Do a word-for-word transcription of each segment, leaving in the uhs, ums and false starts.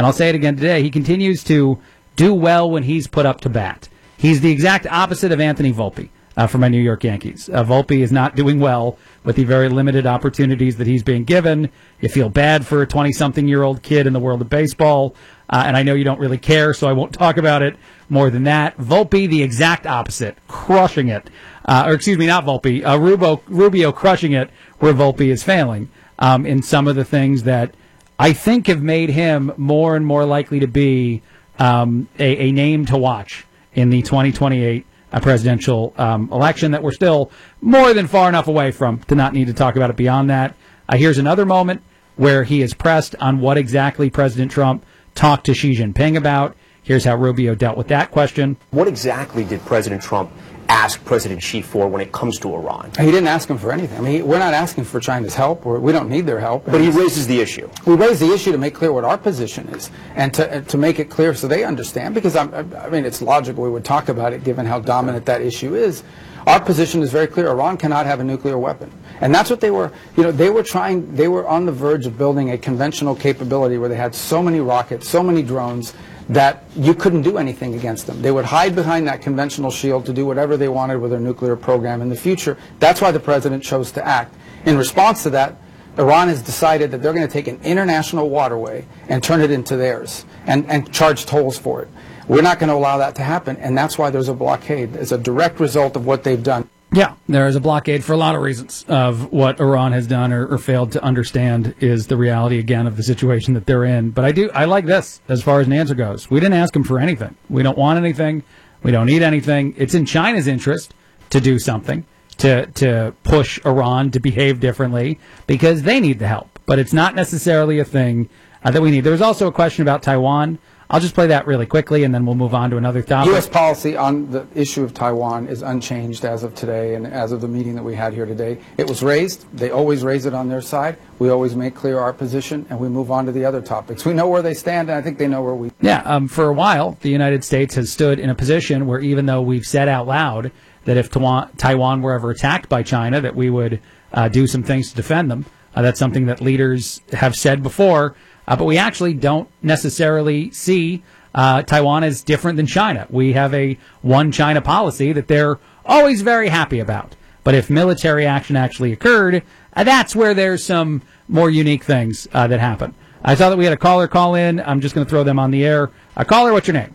and I'll say it again today, he continues to do well when he's put up to bat. He's the exact opposite of Anthony Volpe uh, for my New York Yankees. Uh, Volpe is not doing well with the very limited opportunities that he's being given. You feel bad for a twenty-something-year-old kid in the world of baseball, uh, and I know you don't really care, so I won't talk about it more than that. Volpe, the exact opposite, crushing it. Uh, or excuse me, not Volpe, uh, Rubio, Rubio crushing it where Volpe is failing um, in some of the things that I think have made him more and more likely to be um, a, a name to watch in the twenty twenty-eight uh, presidential um, election that we're still more than far enough away from to not need to talk about it beyond that. Uh, here's another moment where he is pressed on what exactly President Trump talked to Xi Jinping about. Here's how Rubio dealt with that question. What exactly did President Trump ask President Xi for when it comes to Iran? He didn't ask him for anything. I mean, we're not asking for China's help. We're, we don't need their help. But he raises the issue. We raise the issue to make clear what our position is and to, to make it clear so they understand, because, I'm, I mean, it's logical we would talk about it given how dominant that issue is. Our position is very clear. Iran cannot have a nuclear weapon. And that's what they were, you know, they were trying, they were on the verge of building a conventional capability where they had so many rockets, so many drones, that you couldn't do anything against them. They would hide behind that conventional shield to do whatever they wanted with their nuclear program in the future. That's why the president chose to act. In response to that, Iran has decided that they're going to take an international waterway and turn it into theirs and, and charge tolls for it. We're not going to allow that to happen, and that's why there's a blockade. It's a direct result of what they've done. Yeah, there is a blockade for a lot of reasons of what Iran has done or, or failed to understand is the reality, again, of the situation that they're in. But I do, I like this as far as an answer goes. We didn't ask them for anything. We don't want anything. We don't need anything. It's in China's interest to do something, to, to push Iran to behave differently because they need the help. But it's not necessarily a thing uh, that we need. There was also a question about Taiwan. I'll just play that really quickly, and then we'll move on to another topic. U S policy on the issue of Taiwan is unchanged as of today and as of the meeting that we had here today. It was raised. They always raise it on their side. We always make clear our position, and we move on to the other topics. We know where they stand, and I think they know where we Yeah, um, for a while, the United States has stood in a position where even though we've said out loud that if Taiwan were ever attacked by China, that we would uh, do some things to defend them. Uh, that's something that leaders have said before. Uh, but we actually don't necessarily see uh, Taiwan as different than China. We have a one China policy that they're always very happy about. But if military action actually occurred, uh, that's where there's some more unique things uh, that happen. I saw that we had a caller call in. I'm just going to throw them on the air. Uh, caller, what's your name?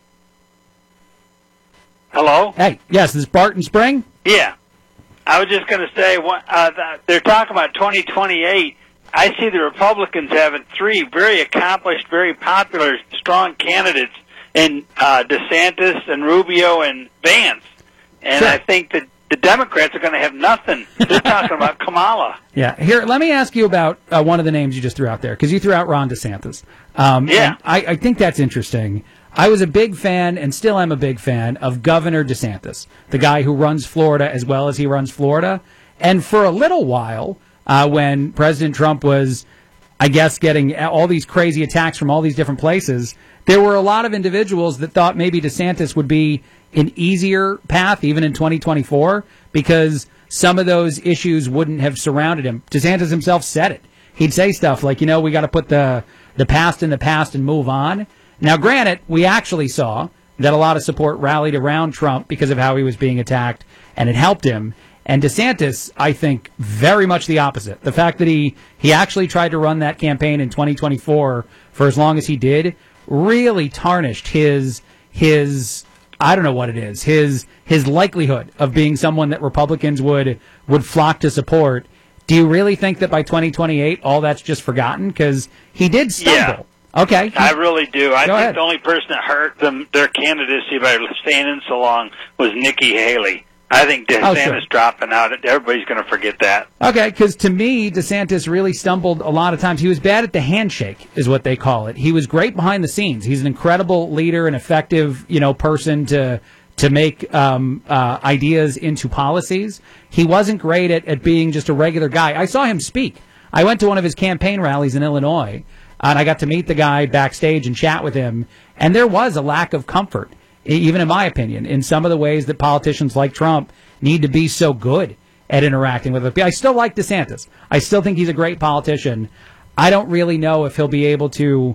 Hello? Hey, yes, this is Barton Spring? Yeah. I was just going to say, uh, they're talking about twenty twenty-eight. I see the Republicans having three very accomplished, very popular, strong candidates in uh, DeSantis and Rubio and Vance. And sure. I think that the Democrats are going to have nothing. They're talking about Kamala. Yeah. Here, let me ask you about uh, one of the names you just threw out there, because you threw out Ron DeSantis. Um, yeah. I, I think that's interesting. I was a big fan, and still am a big fan, of Governor DeSantis, the guy who runs Florida as well as he runs Florida. And for a little while, Uh, when President Trump was, I guess, getting all these crazy attacks from all these different places, there were a lot of individuals that thought maybe DeSantis would be an easier path, even in twenty twenty-four, because some of those issues wouldn't have surrounded him. DeSantis himself said it. He'd say stuff like, you know, we got to put the, the past in the past and move on. Now, granted, we actually saw that a lot of support rallied around Trump because of how he was being attacked, and it helped him. And DeSantis, I think, very much the opposite. The fact that he, he actually tried to run that campaign in twenty twenty-four for as long as he did really tarnished his, his I don't know what it is, his his likelihood of being someone that Republicans would would flock to support. Do you really think that by twenty twenty-eight all that's just forgotten? Because he did stumble. Yeah. Okay. I really do. I Go think ahead. the only person that hurt them, their candidacy by staying in so long was Nikki Haley. I think DeSantis Oh, sure. dropping out. Everybody's going to forget that. Okay, because to me, DeSantis really stumbled a lot of times. He was bad at the handshake, is what they call it. He was great behind the scenes. He's an incredible leader, an effective, you know, person to to make um, uh, ideas into policies. He wasn't great at, at being just a regular guy. I saw him speak. I went to one of his campaign rallies in Illinois, and I got to meet the guy backstage and chat with him, and there was a lack of comfort, even in my opinion, in some of the ways that politicians like Trump need to be so good at interacting with it. I still like DeSantis. I still think he's a great politician. I don't really know if he'll be able to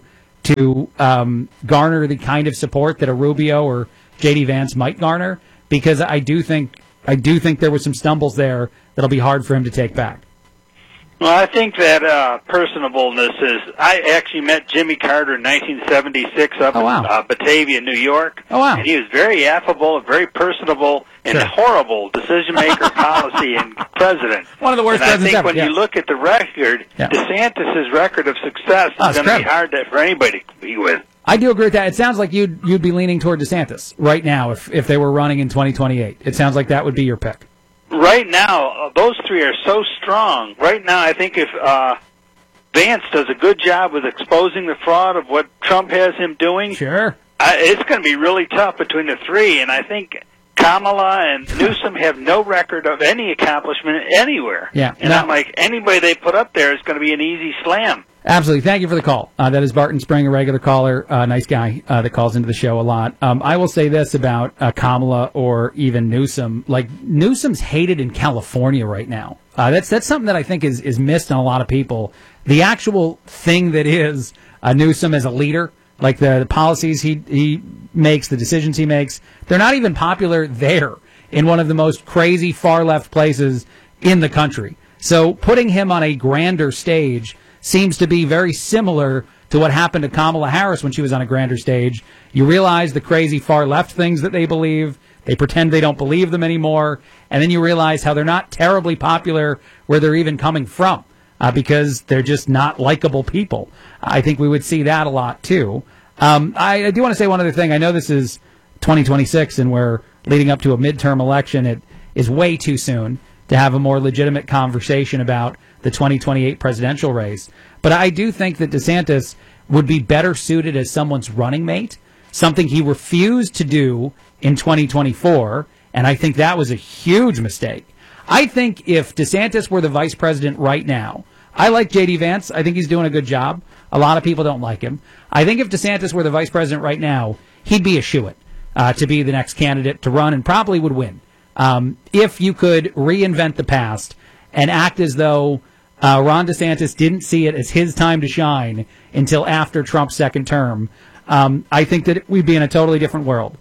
to um, garner the kind of support that a Rubio or J D Vance might garner, because I do think I do think there was some stumbles there that'll be hard for him to take back. Well, I think that uh, personableness is. I actually met Jimmy Carter in nineteen seventy-six up oh, wow. in uh, Batavia, New York. Oh, wow. And he was very affable, very personable, and sure. a horrible decision-maker, policy, and president. One of the worst and presidents I think ever. when yeah. you look at the record, yeah. DeSantis' record of success oh, is going to be hard to, for anybody to compete with. I do agree with that. It sounds like you'd you'd be leaning toward DeSantis right now if if they were running in twenty twenty-eight. It sounds like that would be your pick. Right now, uh, those three are so strong. Right now, I think if uh, Vance does a good job with exposing the fraud of what Trump has him doing, sure, I, it's going to be really tough between the three. And I think Kamala and Newsom have no record of any accomplishment anywhere. Yeah, and no. I'm like, anybody they put up there is going to be an easy slam. Absolutely. Thank you for the call. Uh, that is Barton Spring, a regular caller, uh, nice guy uh, that calls into the show a lot. Um, I will say this about uh, Kamala or even Newsom. Like, Newsom's hated in California right now. Uh, that's that's something that I think is, is missed on a lot of people. The actual thing that is uh, Newsom as a leader, like the, the policies he, he makes, the decisions he makes, they're not even popular there in one of the most crazy far-left places in the country. So putting him on a grander stage seems to be very similar to what happened to Kamala Harris when she was on a grander stage. You realize the crazy far-left things that they believe. They pretend they don't believe them anymore. And then you realize how they're not terribly popular where they're even coming from uh, because they're just not likable people. I think we would see that a lot, too. Um, I, I do want to say one other thing. I know this is twenty twenty-six and we're leading up to a midterm election. It is way too soon to have a more legitimate conversation about the twenty twenty-eight presidential race. But I do think that DeSantis would be better suited as someone's running mate, something he refused to do in twenty twenty-four, and I think that was a huge mistake. I think if DeSantis were the vice president right now, I like J D Vance. I think he's doing a good job. A lot of people don't like him. I think if DeSantis were the vice president right now, he'd be a shoo-in uh, to be the next candidate to run and probably would win. Um, if you could reinvent the past and act as though uh, Ron DeSantis didn't see it as his time to shine until after Trump's second term, um, I think that we'd be in a totally different world.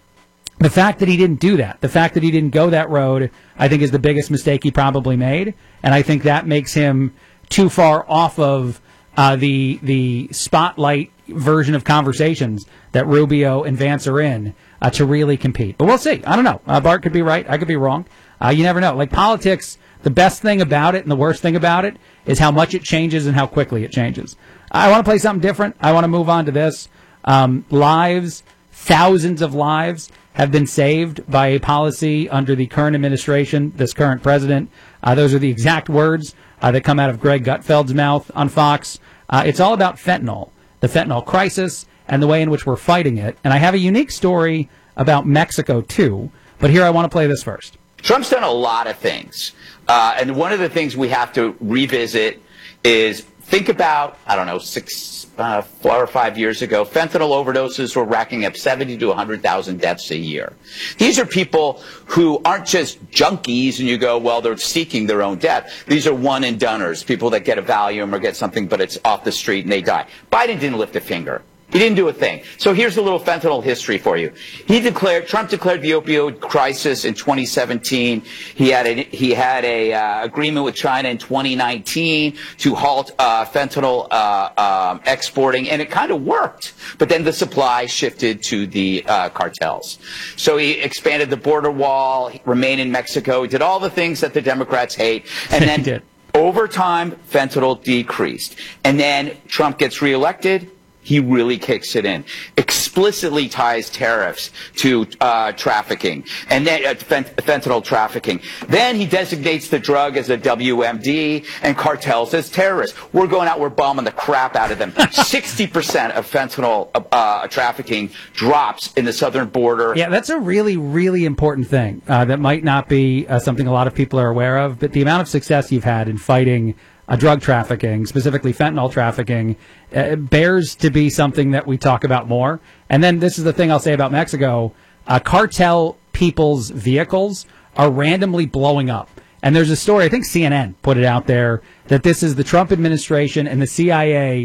The fact that he didn't do that, the fact that he didn't go that road, I think is the biggest mistake he probably made, and I think that makes him too far off of uh, the the spotlight version of conversations that Rubio and Vance are in uh, to really compete. But we'll see. I don't know. Uh, Bart could be right. I could be wrong. Uh, you never know. Like politics, the best thing about it and the worst thing about it is how much it changes and how quickly it changes. I want to play something different. I want to move on to this. Um, lives, thousands of lives have been saved by a policy under the current administration, this current president. Uh, those are the exact words uh, that come out of Greg Gutfeld's mouth on Fox. Uh, it's all about fentanyl, the fentanyl crisis, and the way in which we're fighting it. And I have a unique story about Mexico, too. But here I want to play this first. Trump's done a lot of things. Uh, and one of the things we have to revisit is think about, I don't know, six, uh, four or five years ago, fentanyl overdoses were racking up seventy to one hundred thousand deaths a year. These are people who aren't just junkies and you go, well, they're seeking their own death. These are one-and-doners, people that get a Valium or get something, but it's off the street and they die. Biden didn't lift a finger. He didn't do a thing. So here's a little fentanyl history for you. He declared, Trump declared the opioid crisis in twenty seventeen. He had a, he had a uh, agreement with China in twenty nineteen to halt uh, fentanyl uh, um, exporting, and it kind of worked. But then the supply shifted to the uh, cartels. So he expanded the border wall, remained in Mexico, he did all the things that the Democrats hate, and then did. Over time, fentanyl decreased. And then Trump gets reelected. He really kicks it in, explicitly ties tariffs to uh, trafficking, and then uh, fent- fentanyl trafficking. Then he designates the drug as a W M D and cartels as terrorists. We're going out, we're bombing the crap out of them. sixty percent of fentanyl uh, trafficking drops in the southern border. Yeah, that's a really, really important thing uh, that might not be uh, something a lot of people are aware of, but the amount of success you've had in fighting Uh, drug trafficking, specifically fentanyl trafficking, uh, bears to be something that we talk about more. And then this is the thing I'll say about Mexico. Uh, cartel people's vehicles are randomly blowing up. And there's a story, I think C N N put it out there, that this is the Trump administration and the C I A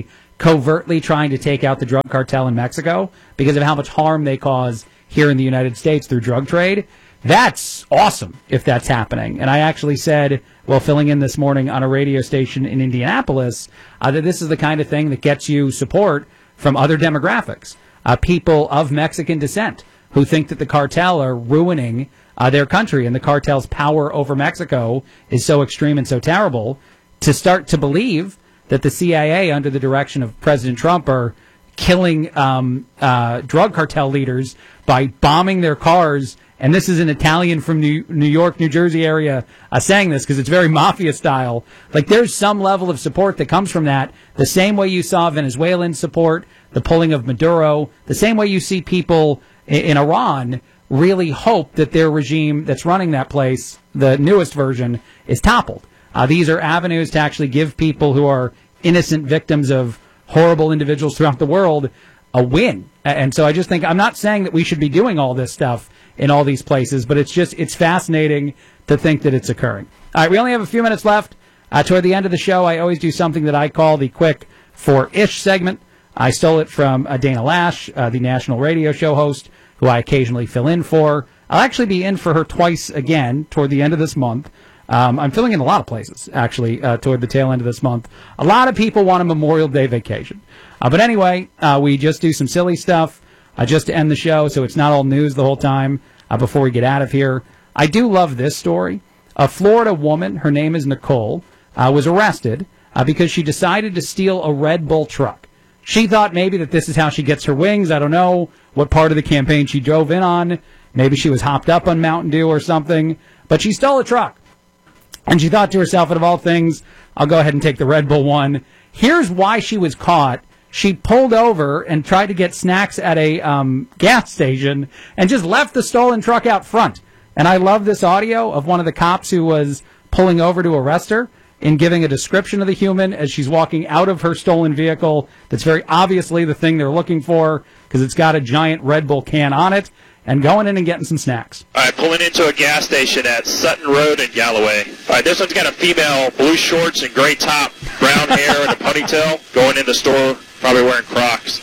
covertly trying to take out the drug cartel in Mexico because of how much harm they cause here in the United States through drug trade. That's awesome if that's happening. And I actually said, while filling in this morning on a radio station in Indianapolis, uh, that this is the kind of thing that gets you support from other demographics, uh, people of Mexican descent who think that the cartel are ruining uh, their country and the cartel's power over Mexico is so extreme and so terrible, to start to believe that the C I A under the direction of President Trump are killing um, uh, drug cartel leaders by bombing their cars. And this is an Italian from New, New York, New Jersey area uh, saying this because it's very mafia style. Like, there's some level of support that comes from that. The same way you saw Venezuelan support, the pulling of Maduro, the same way you see people in, in Iran really hope that their regime that's running that place, the newest version, is toppled. Uh, these are avenues to actually give people who are innocent victims of horrible individuals throughout the world a win. And so I just think, I'm not saying that we should be doing all this stuff in all these places, but it's just, it's fascinating to think that it's occurring. All right, we only have a few minutes left. Uh, toward the end of the show, I always do something that I call the quick four-ish segment. I stole it from uh, Dana Lash, uh, the national radio show host, who I occasionally fill in for. I'll actually be in for her twice again toward the end of this month. Um, I'm filling in a lot of places, actually, uh, toward the tail end of this month. A lot of people want a Memorial Day vacation. Uh, but anyway, uh, we just do some silly stuff uh, just to end the show, so it's not all news the whole time uh, before we get out of here. I do love this story. A Florida woman, her name is Nicole, uh, was arrested uh, because she decided to steal a Red Bull truck. She thought maybe that this is how she gets her wings. I don't know what part of the campaign she drove in on. Maybe she was hopped up on Mountain Dew or something. But she stole a truck. And she thought to herself, out of all things, I'll go ahead and take the Red Bull one. Here's why she was caught. She pulled over and tried to get snacks at a um, gas station and just left the stolen truck out front. And I love this audio of one of the cops who was pulling over to arrest her in giving a description of the human as she's walking out of her stolen vehicle. That's very obviously the thing they're looking for because it's got a giant Red Bull can on it, and going in and getting some snacks. All right, pulling into a gas station at Sutton Road in Galloway. All right, this one's got a female, blue shorts and gray top, brown hair and a ponytail, going in the store, probably wearing Crocs.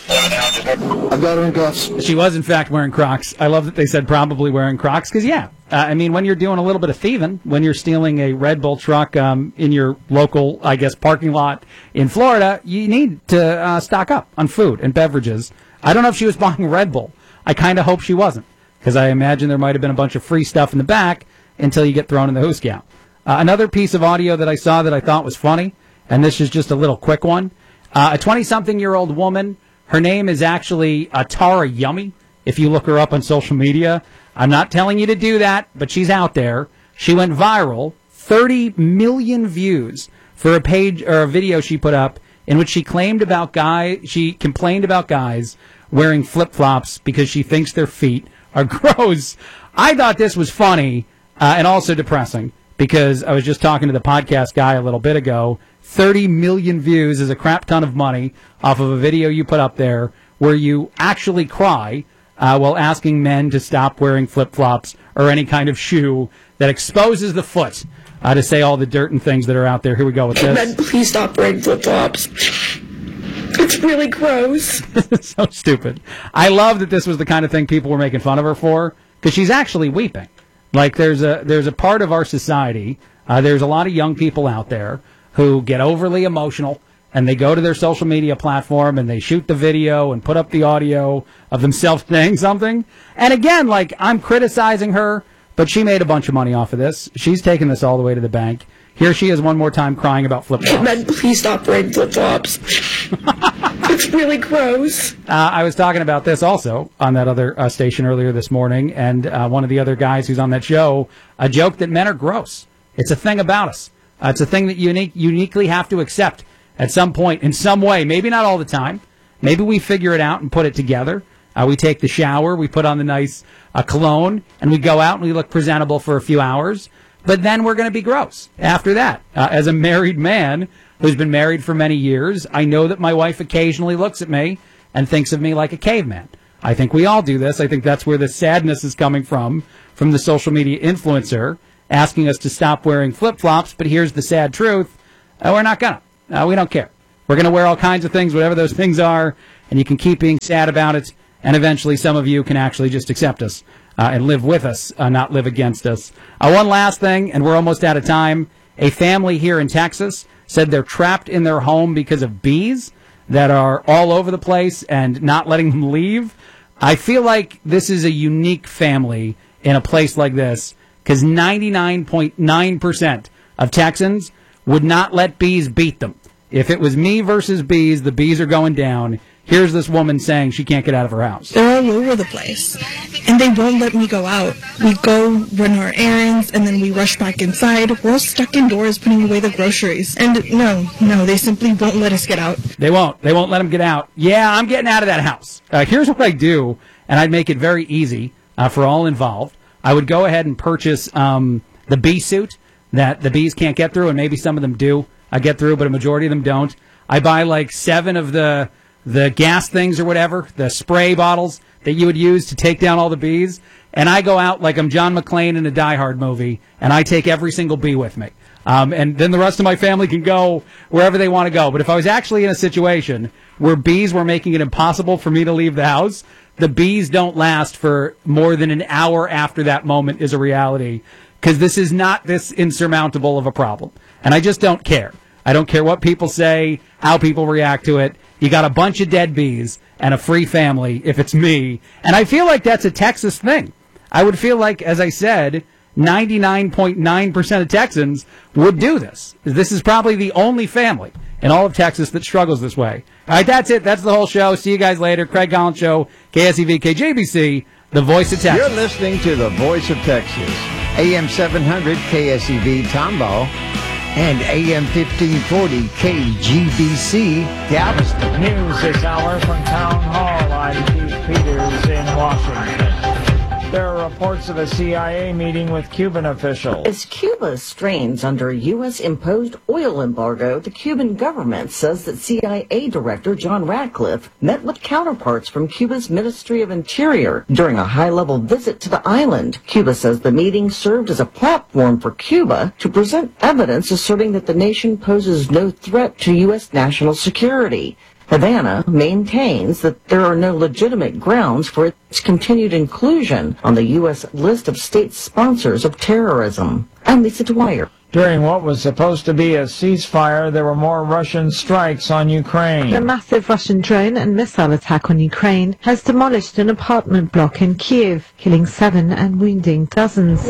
I've got her in cuffs. She was, in fact, wearing Crocs. I love that they said probably wearing Crocs, because, yeah, uh, I mean, when you're doing a little bit of thieving, when you're stealing a Red Bull truck um, in your local, I guess, parking lot in Florida, you need to uh, stock up on food and beverages. I don't know if she was buying Red Bull. I kind of hope she wasn't, because I imagine there might have been a bunch of free stuff in the back until you get thrown in the hoosegow. Uh, another piece of audio that I saw that I thought was funny, and this is just a little quick one. Uh, a twenty-something-year-old woman, her name is actually uh, Tara Yummy, if you look her up on social media. I'm not telling you to do that, but she's out there. She went viral, thirty million views for a page or a video she put up in which she claimed about guy, she complained about guys wearing flip-flops because she thinks their feet are gross. I thought this was funny uh, and also depressing because I was just talking to the podcast guy a little bit ago. thirty million views is a crap ton of money off of a video you put up there where you actually cry uh, while asking men to stop wearing flip-flops or any kind of shoe that exposes the foot uh, to say all the dirt and things that are out there. Here we go with this. Men, please stop wearing flip-flops. It's really gross. So stupid. I love that this was the kind of thing people were making fun of her for, because she's actually weeping. Like, there's a there's a part of our society, uh, there's a lot of young people out there who get overly emotional, and they go to their social media platform, and they shoot the video and put up the audio of themselves saying something. And again, like, I'm criticizing her, but she made a bunch of money off of this. She's taken this all the way to the bank. Here she is one more time crying about flip-flops. Men, please stop wearing flip-flops. It's really gross. Uh, I was talking about this also on that other uh, station earlier this morning, and uh, one of the other guys who's on that show uh, joked that men are gross. It's a thing about us. Uh, it's a thing that you unique, uniquely have to accept at some point, in some way. Maybe not all the time. Maybe we figure it out and put it together. Uh, we take the shower, we put on the nice uh, cologne, and we go out and we look presentable for a few hours. But then we're going to be gross after that. Uh, as a married man who's been married for many years, I know that my wife occasionally looks at me and thinks of me like a caveman. I think we all do this. I think that's where the sadness is coming from, from the social media influencer asking us to stop wearing flip-flops. But here's the sad truth. Uh, we're not going to. Uh, we don't care. We're going to wear all kinds of things, whatever those things are, and you can keep being sad about it, and eventually some of you can actually just accept us uh, and live with us, uh, not live against us. Uh, one last thing, and we're almost out of time. A family here in Texas said they're trapped in their home because of bees that are all over the place and not letting them leave. I feel like this is a unique family in a place like this, because ninety-nine point nine percent of Texans would not let bees beat them. If it was me versus bees, the bees are going down. Here's this woman saying she can't get out of her house. They're all over the place, and they won't let me go out. We go run our errands, and then we rush back inside. We're all stuck indoors putting away the groceries. And no, no, they simply won't let us get out. They won't. They won't let them get out. Yeah, I'm getting out of that house. Uh, here's what I do, and I'd make it very easy uh, for all involved. I would go ahead and purchase um, the bee suit that the bees can't get through, and maybe some of them do uh, get through, but a majority of them don't. I buy like seven of the... the gas things or whatever, the spray bottles that you would use to take down all the bees, and I go out like I'm John McClane in a Die Hard movie, and I take every single bee with me. Um, and then the rest of my family can go wherever they want to go. But if I was actually in a situation where bees were making it impossible for me to leave the house, the bees don't last for more than an hour after that moment is a reality, because this is not this insurmountable of a problem. And I just don't care. I don't care what people say, how people react to it. You got a bunch of dead bees and a free family if it's me. And I feel like that's a Texas thing. I would feel like, as I said, ninety-nine point nine percent of Texans would do this. This is probably the only family in all of Texas that struggles this way. All right, that's it. That's the whole show. See you guys later. Craig Collins Show, K S E V, K J B C, the voice of Texas. You're listening to the voice of Texas. A M seven hundred K S E V Tomball and A M fifteen forty K G B C Galveston. News this hour from Town Hall. I'm Keith Peters in Washington. There are reports of a C I A meeting with Cuban officials. As Cuba strains under a U S-imposed oil embargo, the Cuban government says that C I A Director John Ratcliffe met with counterparts from Cuba's Ministry of Interior during a high-level visit to the island. Cuba says the meeting served as a platform for Cuba to present evidence asserting that the nation poses no threat to U S national security. Havana maintains that there are no legitimate grounds for its continued inclusion on the U S list of state sponsors of terrorism. I'm Lisa Dwyer. During what was supposed to be a ceasefire, there were more Russian strikes on Ukraine. The massive Russian drone and missile attack on Ukraine has demolished an apartment block in Kiev, killing seven and wounding dozens.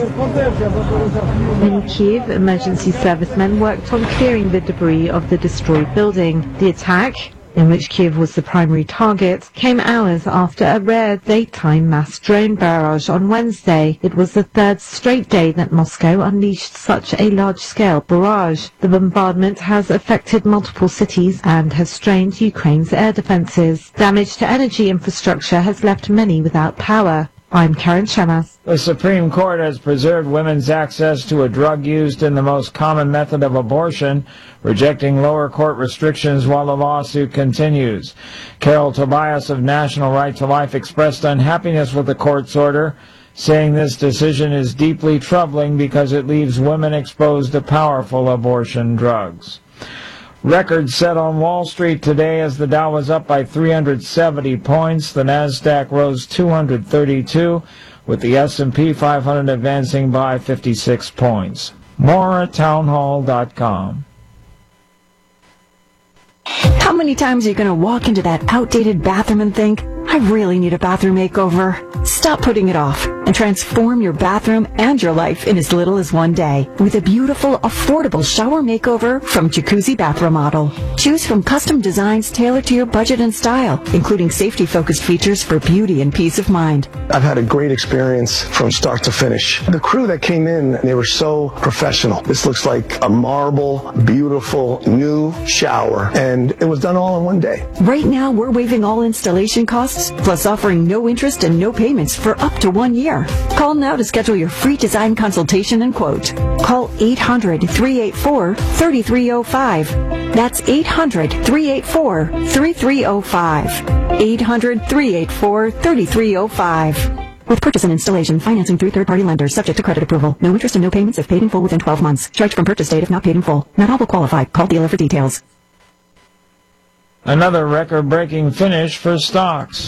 In Kiev, emergency servicemen worked on clearing the debris of the destroyed building. The attack, in which Kiev was the primary target, came hours after a rare daytime mass drone barrage on Wednesday. It was the third straight day that Moscow unleashed such a large-scale barrage. The bombardment has affected multiple cities and has strained Ukraine's air defenses. Damage to energy infrastructure has left many without power. I'm Karen Shemas. The Supreme Court has preserved women's access to a drug used in the most common method of abortion, rejecting lower court restrictions while the lawsuit continues. Carol Tobias of National Right to Life expressed unhappiness with the court's order, saying this decision is deeply troubling because it leaves women exposed to powerful abortion drugs. Records set on Wall Street today as the Dow was up by three hundred seventy points. The Nasdaq rose two hundred thirty-two, with the S and P five hundred advancing by fifty-six points. More at townhall dot com. How many times are you going to walk into that outdated bathroom and think, I really need a bathroom makeover? Stop putting it off and transform your bathroom and your life in as little as one day with a beautiful, affordable shower makeover from Jacuzzi Bath Remodel. Choose from custom designs tailored to your budget and style, including safety-focused features for beauty and peace of mind. I've had a great experience from start to finish. The crew that came in, they were so professional. This looks like a marble, beautiful, new shower, and it was done all in one day. Right now, we're waiving all installation costs, plus offering no interest and no payments for up to one year. Call now to schedule your free design consultation and quote. Call eight hundred, three eight four, three three zero five. That's eight hundred, three eight four, three three zero five. eight hundred, three eight four, three three zero five. With purchase and installation, financing through third-party lenders, subject to credit approval. No interest and no payments if paid in full within twelve months. Charged from purchase date if not paid in full. Not all will qualify. Call dealer for details. Another record-breaking finish for stocks.